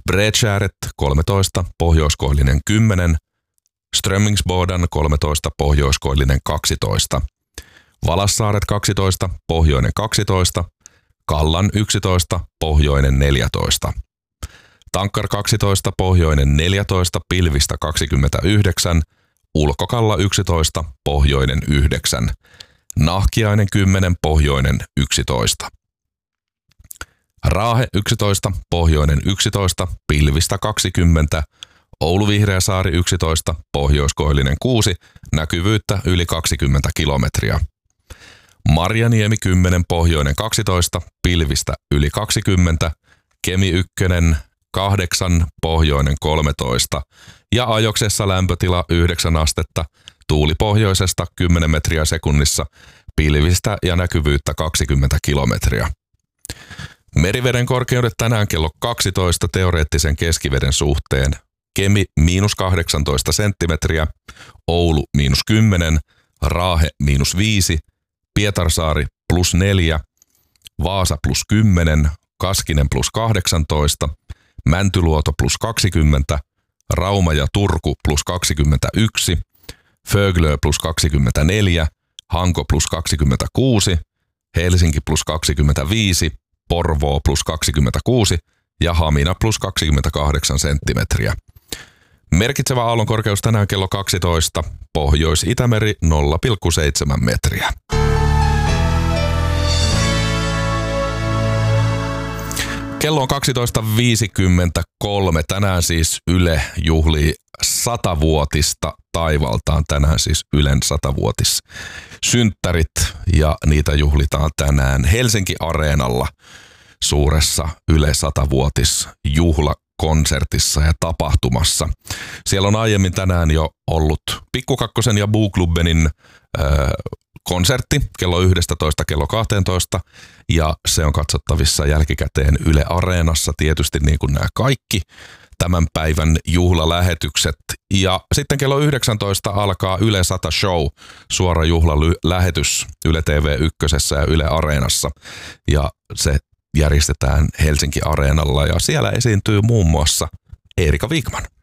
Bredskäret 13, pohjoiskoillinen 10, Strömmingsboden 13, pohjoiskoillinen 12, Valassaaret 12, pohjoinen 12, Kallan 11, pohjoinen 14, Tankkar 12, pohjoinen 14, pilvistä 29, Ulkokalla 11, pohjoinen 9, Nahkiainen 10, pohjoinen 11. Raahe 11, pohjoinen 11, pilvistä 20, Oulu-Vihreäsaari 11, pohjoiskoillinen 6, näkyvyyttä yli 20 kilometriä. Marjaniemi 10, pohjoinen 12, pilvistä yli 20, Kemi 1, 8, pohjoinen 13 ja Ajoksessa lämpötila 9 astetta, tuuli pohjoisesta 10 metriä sekunnissa, pilvistä ja näkyvyyttä 20 kilometriä. Meriveden korkeudet tänään kello 12 teoreettisen keskiveden suhteen. Kemi -18 senttimetriä, Oulu -10, Raahe -5, Pietarsaari +4, Vaasa +10, Kaskinen +18, Mäntyluoto +20, Rauma ja Turku +21, Föglö +24, Hanko +26, Helsinki +25, Porvoo +26 ja Hamina +28 senttimetriä. Merkitsevä aallonkorkeus tänään kello 12, Pohjois-Itämeri 0,7 metriä. Kello on 12.53. Tänään siis Yle juhlii 100-vuotista taivaltaan. Tänään siis Ylen 100-vuotis synttärit ja niitä juhlitaan tänään Helsinki-areenalla suuressa Yle 100-vuotis juhlakonsertissa ja tapahtumassa. Siellä on aiemmin tänään jo ollut Pikku Kakkosen ja Boogklubbenin konsertti kello 11 kello 12 ja se on katsottavissa jälkikäteen Yle Areenassa tietysti niin kuin nämä kaikki tämän päivän juhlalähetykset. Ja sitten kello 19 alkaa Yle 100 Show, suora juhlalähetys Yle TV1 ja Yle Areenassa ja se järjestetään Helsinki Areenalla ja siellä esiintyy muun muassa Erika Wigman.